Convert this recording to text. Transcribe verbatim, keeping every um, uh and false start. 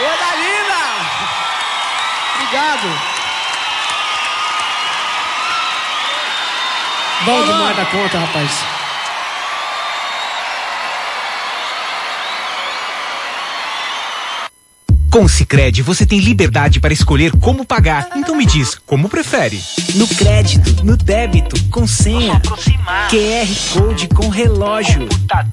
Coisa linda! Obrigado. Bom demais da conta, rapaz. Com o Sicredi, você tem liberdade para escolher como pagar. Então me diz, como prefere? No crédito, no débito, com senha, Q R Code com relógio,